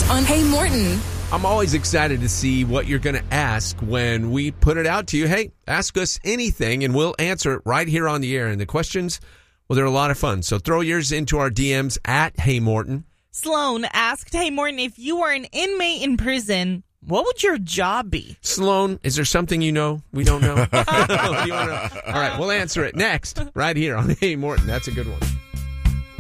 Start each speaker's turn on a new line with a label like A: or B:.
A: on Hey Morton.
B: I'm always excited to see what you're going to ask when we put it out to you. Hey, ask us anything, and we'll answer it right here on the air. And the questions, well, they're a lot of fun. So throw yours into our DMs at Hey Morton.
C: Sloan asked, Hey Morton, if you were an inmate in prison, what would your job be?
B: Sloan, is there something you know we don't know? All right, we'll answer it next, right here on Hey Morton. That's a good one.